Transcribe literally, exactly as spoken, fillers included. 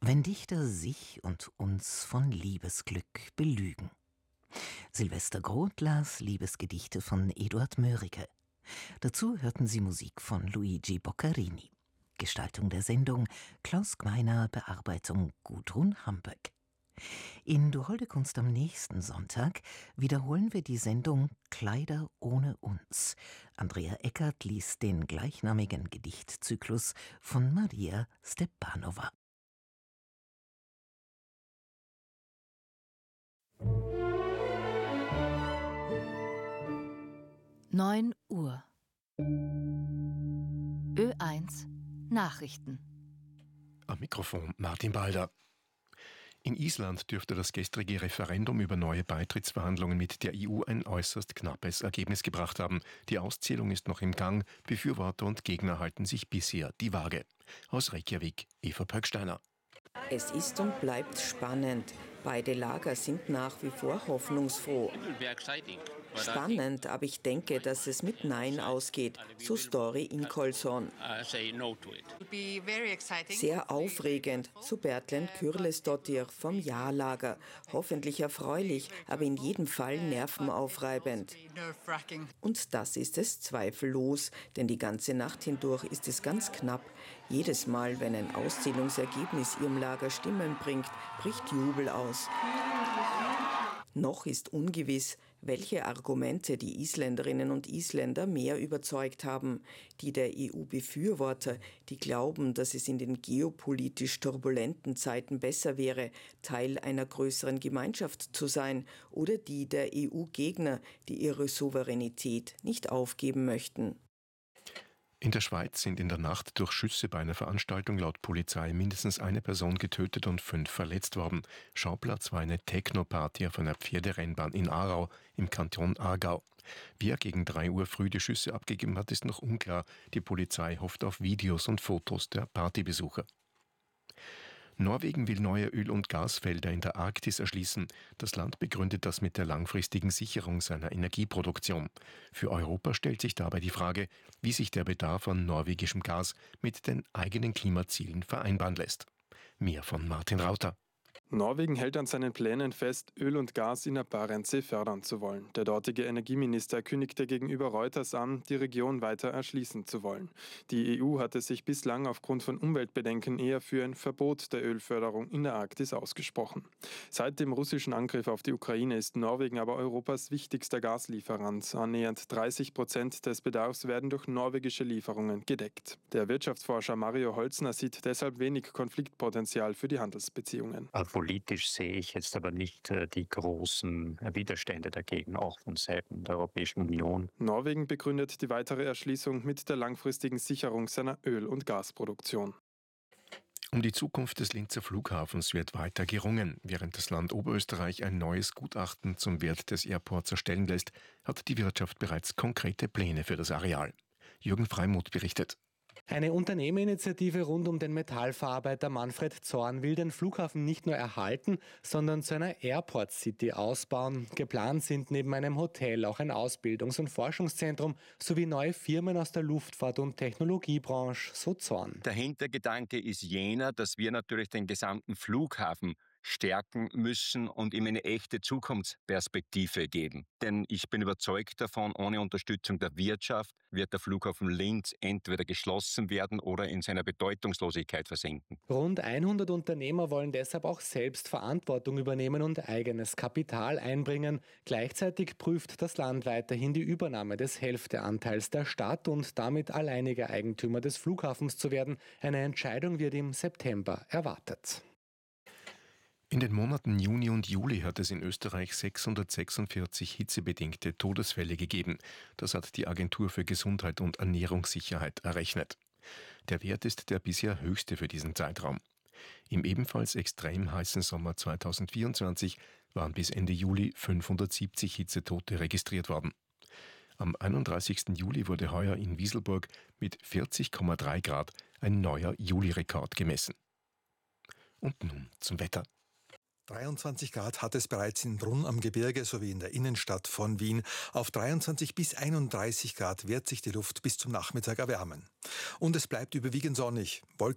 Wenn Dichter sich und uns von Liebesglück belügen. Silvester Groth las Liebesgedichte von Eduard Mörike. Dazu hörten Sie Musik von Luigi Boccherini. Gestaltung der Sendung Klaus Gmeiner, Bearbeitung Gudrun Hamböck. In Du holde Kunst am nächsten Sonntag wiederholen wir die Sendung Kleider ohne uns. Andrea Eckert liest den gleichnamigen Gedichtzyklus von Maria Stepanova. neun Uhr. Ö eins Nachrichten. Am Mikrofon Martin Balder. In Island dürfte das gestrige Referendum über neue Beitrittsverhandlungen mit der E U ein äußerst knappes Ergebnis gebracht haben. Die Auszählung ist noch im Gang. Befürworter und Gegner halten sich bisher die Waage. Aus Reykjavik, Eva Pöcksteiner. Es ist und bleibt spannend. Beide Lager sind nach wie vor hoffnungsfroh. Spannend, aber ich denke, dass es mit Nein ausgeht, so Story in Kolson. Sehr aufregend, so Bertlen Kürlesdottir vom Ja-Lager. Hoffentlich erfreulich, aber in jedem Fall nervenaufreibend. Und das ist es zweifellos, denn die ganze Nacht hindurch ist es ganz knapp. Jedes Mal, wenn ein Auszählungsergebnis ihrem Lager Stimmen bringt, bricht Jubel aus. Noch ist ungewiss, welche Argumente die Isländerinnen und Isländer mehr überzeugt haben. Die der E U-Befürworter, die glauben, dass es in den geopolitisch turbulenten Zeiten besser wäre, Teil einer größeren Gemeinschaft zu sein, oder die der E U-Gegner, die ihre Souveränität nicht aufgeben möchten. In der Schweiz sind in der Nacht durch Schüsse bei einer Veranstaltung laut Polizei mindestens eine Person getötet und fünf verletzt worden. Schauplatz war eine Techno-Party auf einer Pferderennbahn in Aarau im Kanton Aargau. Wer gegen drei Uhr früh die Schüsse abgegeben hat, ist noch unklar. Die Polizei hofft auf Videos und Fotos der Partybesucher. Norwegen will neue Öl- und Gasfelder in der Arktis erschließen. Das Land begründet das mit der langfristigen Sicherung seiner Energieproduktion. Für Europa stellt sich dabei die Frage, wie sich der Bedarf an norwegischem Gas mit den eigenen Klimazielen vereinbaren lässt. Mehr von Martin Rauter. Norwegen hält an seinen Plänen fest, Öl und Gas in der Barentssee fördern zu wollen. Der dortige Energieminister kündigte gegenüber Reuters an, die Region weiter erschließen zu wollen. Die E U hatte sich bislang aufgrund von Umweltbedenken eher für ein Verbot der Ölförderung in der Arktis ausgesprochen. Seit dem russischen Angriff auf die Ukraine ist Norwegen aber Europas wichtigster Gaslieferant. Annähernd dreißig Prozent des Bedarfs werden durch norwegische Lieferungen gedeckt. Der Wirtschaftsforscher Mario Holzner sieht deshalb wenig Konfliktpotenzial für die Handelsbeziehungen. Politisch sehe ich jetzt aber nicht äh, die großen Widerstände dagegen, auch von Seiten der Europäischen Union. Norwegen begründet die weitere Erschließung mit der langfristigen Sicherung seiner Öl- und Gasproduktion. Um die Zukunft des Linzer Flughafens wird weiter gerungen. Während das Land Oberösterreich ein neues Gutachten zum Wert des Airports erstellen lässt, hat die Wirtschaft bereits konkrete Pläne für das Areal. Jürgen Freimuth berichtet. Eine Unternehmerinitiative rund um den Metallverarbeiter Manfred Zorn will den Flughafen nicht nur erhalten, sondern zu einer Airport City ausbauen. Geplant sind neben einem Hotel auch ein Ausbildungs- und Forschungszentrum sowie neue Firmen aus der Luftfahrt- und Technologiebranche, so Zorn. Der Hintergedanke ist jener, dass wir natürlich den gesamten Flughafen stärken müssen und ihm eine echte Zukunftsperspektive geben. Denn ich bin überzeugt davon, ohne Unterstützung der Wirtschaft wird der Flughafen Linz entweder geschlossen werden oder in seiner Bedeutungslosigkeit versinken. Rund hundert Unternehmer wollen deshalb auch selbst Verantwortung übernehmen und eigenes Kapital einbringen. Gleichzeitig prüft das Land weiterhin die Übernahme des Hälfteanteils der Stadt und damit alleiniger Eigentümer des Flughafens zu werden. Eine Entscheidung wird im September erwartet. In den Monaten Juni und Juli hat es in Österreich sechshundertsechsundvierzig hitzebedingte Todesfälle gegeben. Das hat die Agentur für Gesundheit und Ernährungssicherheit errechnet. Der Wert ist der bisher höchste für diesen Zeitraum. Im ebenfalls extrem heißen Sommer zweitausendvierundzwanzig waren bis Ende Juli fünfhundertsiebzig Hitzetote registriert worden. Am einunddreißigsten Juli wurde heuer in Wieselburg mit vierzig Komma drei Grad ein neuer Julirekord gemessen. Und nun zum Wetter. dreiundzwanzig Grad hat es bereits in Brunn am Gebirge sowie in der Innenstadt von Wien. Auf dreiundzwanzig bis einunddreißig Grad wird sich die Luft bis zum Nachmittag erwärmen. Und es bleibt überwiegend sonnig. Wolken